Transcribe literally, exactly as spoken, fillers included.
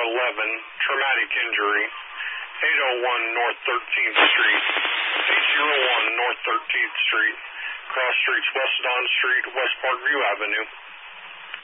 eleven, traumatic injury, eight oh one North thirteenth Street, eight oh one North thirteenth Street, cross streets West Don Street, West Parkview Avenue.